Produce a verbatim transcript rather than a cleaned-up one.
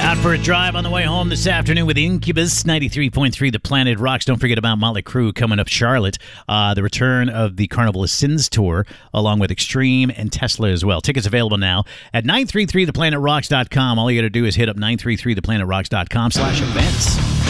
Out for a drive on the way home this afternoon with Incubus, ninety-three point three The Planet Rocks. Don't forget about Motley Crue coming up Charlotte. Uh, the return of the Carnival of Sins tour, along with Extreme and Tesla as well. Tickets available now at nine three three the planet rocks dot com. All you got to do is hit up nine three three the planet rocks dot com slash events.